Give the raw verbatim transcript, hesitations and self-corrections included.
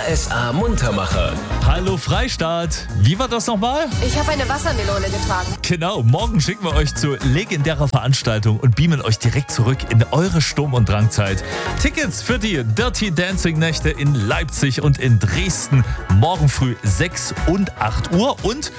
S A Muntermacher. Hallo Freistaat. Wie war das nochmal? Ich habe eine Wassermelone getragen. Genau, morgen schicken wir euch zu legendärer Veranstaltung und beamen euch direkt zurück in eure Sturm- und Drangzeit. Tickets für die Dirty Dancing Nächte in Leipzig und in Dresden morgen früh sechs und acht Uhr und